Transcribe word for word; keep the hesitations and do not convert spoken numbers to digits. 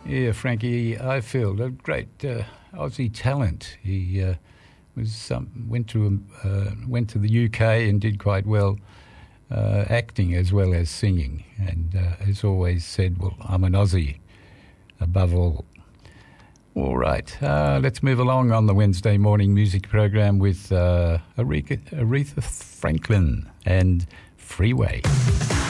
Yeah, Frankie Ifield, a great uh, Aussie talent. He uh, was um, went to uh, went to the U K and did quite well, uh, acting as well as singing, and uh, has always said, "Well, I'm an Aussie above all." All right, uh, let's move along on the Wednesday morning music program with uh, Aretha, Aretha Franklin and Freeway.